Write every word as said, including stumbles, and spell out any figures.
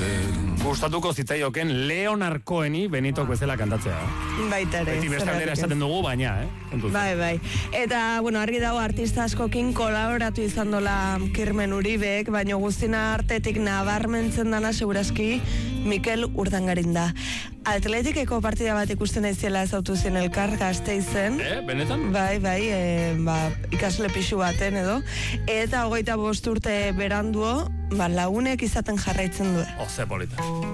Gustatuko zitzaioken Leonard Coheni Benitok bezala kantatzea. Baita ere. Beti bestaldera esaten dugu, baina, eh? Kontuz. Bai, bai. Eta, bueno, argi dago artista askokin kolaboratu izan dola Kirmen Uribek, baina guztina artetik nabarmentzen dana segurazki Mikel Urdangarin da. Atletikeko partida bat ikusten aiziela ezautu zen elkar Gasteizen. Eh, benetan? Bai, bai, e, ba, ikasle pixu baten edo. Eta hogeita bost urte beranduo, ba, lagunek izaten jarraitzen du. Oh, ze polita.